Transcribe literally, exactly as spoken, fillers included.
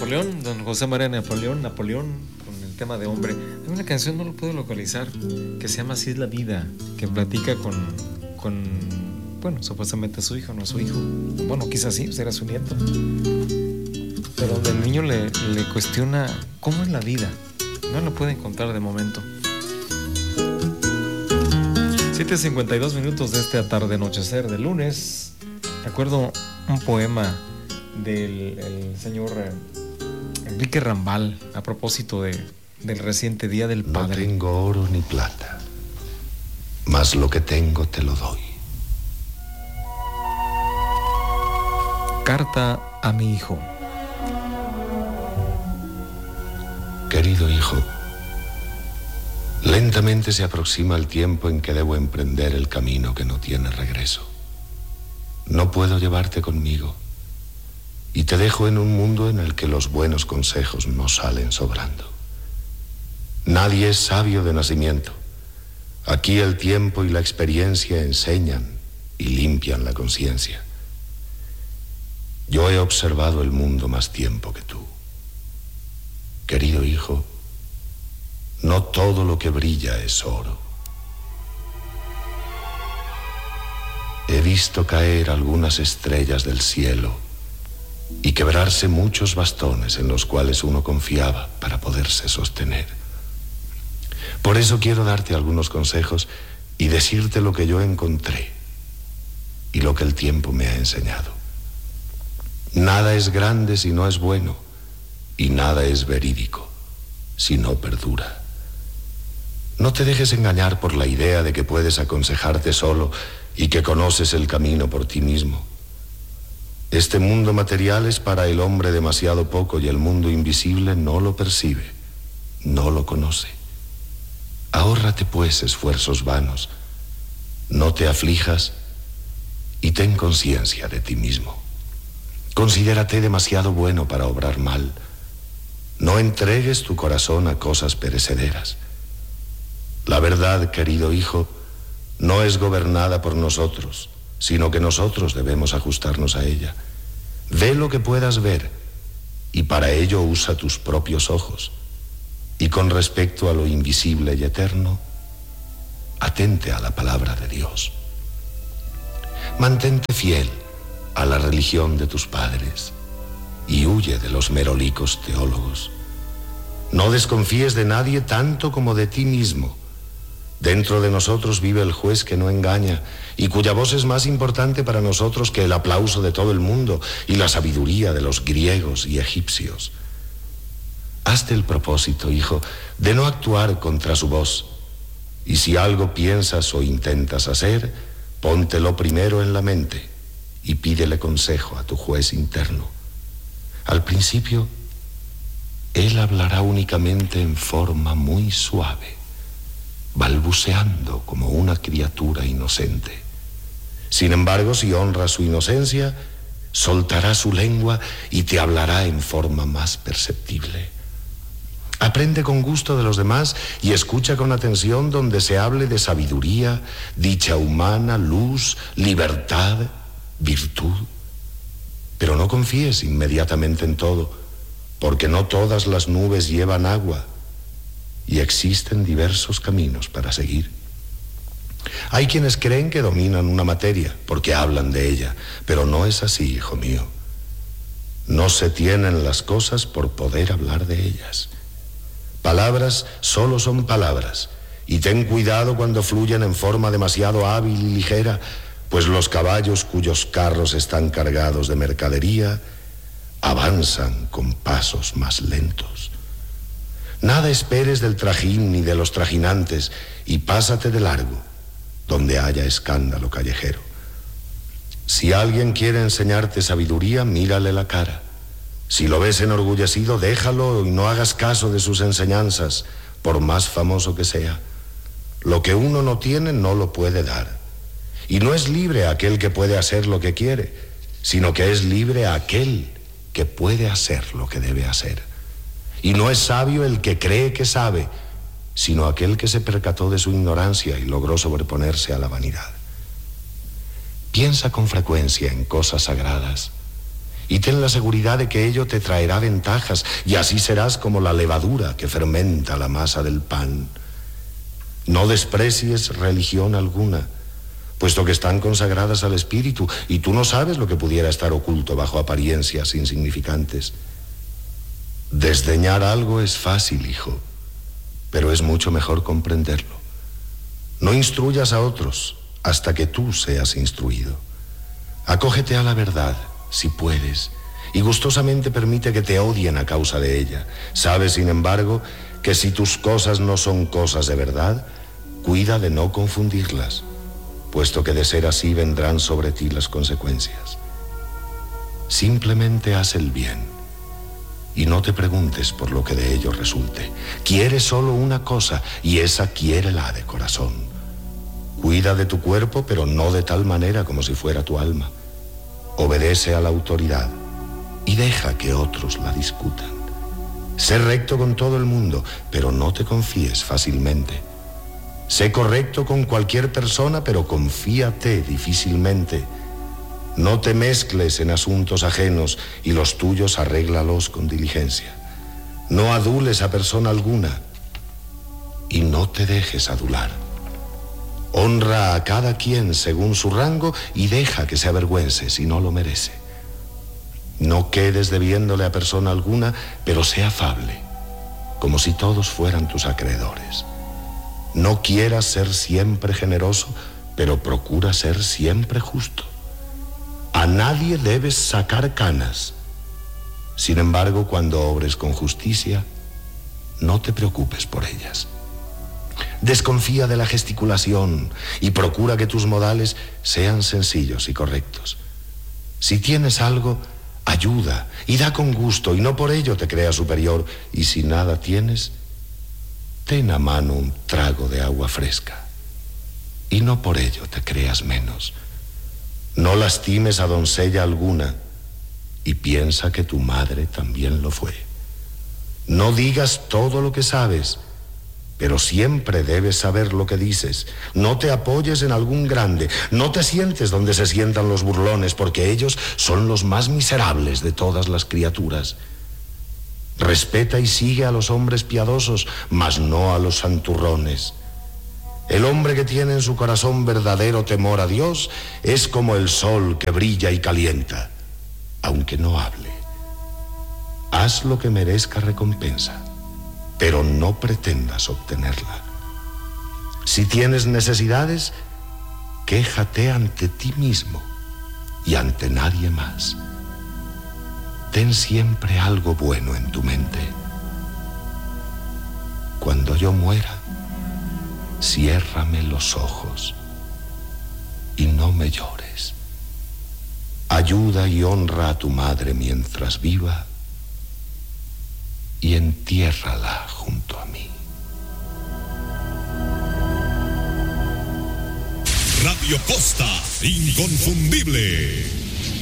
Napoleón, don José María Napoleón, Napoleón, con el tema de hombre. Hay una canción, no lo puedo localizar, que se llama Así es la vida, que platica con, con bueno, supuestamente su hijo, no su hijo. Bueno, quizás sí, será su nieto. Pero donde el niño le, le cuestiona cómo es la vida. No lo puede encontrar de momento. siete cincuenta y dos minutos de este atarde anochecer de lunes. Recuerdo un poema del el señor eh, Enrique Rambal a propósito de, del reciente Día del Padre. No tengo oro ni plata, mas lo que tengo te lo doy. Carta a mi hijo. Querido hijo, lentamente se aproxima el tiempo en que debo emprender el camino que no tiene regreso. No puedo llevarte conmigo y te dejo en un mundo en el que los buenos consejos no salen sobrando. Nadie es sabio de nacimiento. Aquí el tiempo y la experiencia enseñan y limpian la conciencia. Yo he observado el mundo más tiempo que tú. Querido hijo, no todo lo que brilla es oro. He visto caer algunas estrellas del cielo y quebrarse muchos bastones en los cuales uno confiaba para poderse sostener. Por eso quiero darte algunos consejos y decirte lo que yo encontré y lo que el tiempo me ha enseñado. Nada es grande si no es bueno, y nada es verídico si no perdura. No te dejes engañar por la idea de que puedes aconsejarte solo y que conoces el camino por ti mismo. Este mundo material es para el hombre demasiado poco y el mundo invisible no lo percibe, no lo conoce. Ahórrate pues esfuerzos vanos, no te aflijas y ten conciencia de ti mismo. Considérate demasiado bueno para obrar mal. No entregues tu corazón a cosas perecederas. La verdad, querido hijo, no es gobernada por nosotros, sino que nosotros debemos ajustarnos a ella. Ve lo que puedas ver y para ello usa tus propios ojos. Y con respecto a lo invisible y eterno, atente a la palabra de Dios. Mantente fiel a la religión de tus padres y huye de los merolicos teólogos. No desconfíes de nadie tanto como de ti mismo. Dentro de nosotros vive el juez que no engaña y cuya voz es más importante para nosotros que el aplauso de todo el mundo y la sabiduría de los griegos y egipcios. Hazte el propósito, hijo, de no actuar contra su voz. Y si algo piensas o intentas hacer, póntelo primero en la mente y pídele consejo a tu juez interno. Al principio, él hablará únicamente en forma muy suave, balbuceando como una criatura inocente. Sin embargo, si honras su inocencia, soltará su lengua y te hablará en forma más perceptible. Aprende con gusto de los demás y escucha con atención donde se hable de sabiduría, dicha humana, luz, libertad, virtud. Pero no confíes inmediatamente en todo, porque no todas las nubes llevan agua y existen diversos caminos para seguir. Hay quienes creen que dominan una materia porque hablan de ella, pero no es así, hijo mío. No se tienen las cosas por poder hablar de ellas. Palabras solo son palabras, y ten cuidado cuando fluyen en forma demasiado hábil y ligera, pues los caballos cuyos carros están cargados de mercadería avanzan con pasos más lentos. Nada esperes del trajín ni de los trajinantes y pásate de largo donde haya escándalo callejero. Si alguien quiere enseñarte sabiduría, mírale la cara. Si lo ves enorgullecido, déjalo y no hagas caso de sus enseñanzas, por más famoso que sea. Lo que uno no tiene no lo puede dar. Y no es libre aquel que puede hacer lo que quiere, sino que es libre aquel que puede hacer lo que debe hacer. Y no es sabio el que cree que sabe, sino aquel que se percató de su ignorancia y logró sobreponerse a la vanidad. Piensa con frecuencia en cosas sagradas y ten la seguridad de que ello te traerá ventajas, y así serás como la levadura que fermenta la masa del pan. No desprecies religión alguna, puesto que están consagradas al espíritu, y tú no sabes lo que pudiera estar oculto bajo apariencias insignificantes. Desdeñar algo es fácil, hijo, pero es mucho mejor comprenderlo. No instruyas a otros hasta que tú seas instruido. Acógete a la verdad, si puedes, y gustosamente permite que te odien a causa de ella. Sabes, sin embargo, que si tus cosas no son cosas de verdad, cuida de no confundirlas, puesto que de ser así vendrán sobre ti las consecuencias. Simplemente haz el bien y no te preguntes por lo que de ello resulte. Quiere solo una cosa, y esa quiérela de corazón. Cuida de tu cuerpo, pero no de tal manera como si fuera tu alma. Obedece a la autoridad y deja que otros la discutan. Sé recto con todo el mundo, pero no te confíes fácilmente. Sé correcto con cualquier persona, pero confíate difícilmente. No te mezcles en asuntos ajenos, y los tuyos arréglalos con diligencia. No adules a persona alguna y no te dejes adular. Honra a cada quien según su rango y deja que se avergüence si no lo merece. No quedes debiéndole a persona alguna, pero sé afable, como si todos fueran tus acreedores. No quieras ser siempre generoso, pero procura ser siempre justo. A nadie debes sacar canas. Sin embargo, cuando obres con justicia, no te preocupes por ellas. Desconfía de la gesticulación y procura que tus modales sean sencillos y correctos. Si tienes algo, ayuda y da con gusto, y no por ello te creas superior. Y si nada tienes, ten a mano un trago de agua fresca, y no por ello te creas menos. No lastimes a doncella alguna, y piensa que tu madre también lo fue. No digas todo lo que sabes, pero siempre debes saber lo que dices. No te apoyes en algún grande, no te sientes donde se sientan los burlones, porque ellos son los más miserables de todas las criaturas. Respeta y sigue a los hombres piadosos, mas no a los santurrones. El hombre que tiene en su corazón verdadero temor a Dios es como el sol que brilla y calienta, aunque no hable. Haz lo que merezca recompensa, pero no pretendas obtenerla. Si tienes necesidades, quéjate ante ti mismo y ante nadie más. Ten siempre algo bueno en tu mente. Cuando yo muera, ciérrame los ojos y no me llores. Ayuda y honra a tu madre mientras viva y entiérrala junto a mí. Radio Costa, inconfundible.